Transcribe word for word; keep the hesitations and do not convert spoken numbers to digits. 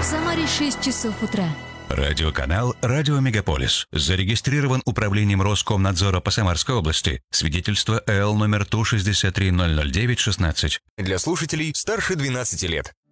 Самаре шесть часов утра. Радиоканал «Радио Мегаполис» зарегистрирован Управлением Роскомнадзора по Самарской области. Свидетельство эл номер Ту шестьдесят три ноль ноль девять шестнадцать. Для слушателей старше двенадцати лет.